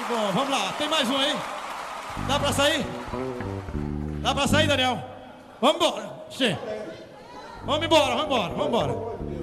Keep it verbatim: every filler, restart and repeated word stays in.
Bom, vamos lá, tem mais um aí? Dá pra sair? Dá pra sair, Daniel? Vamos embora, Che. Vamos embora, vamos embora, vamos embora.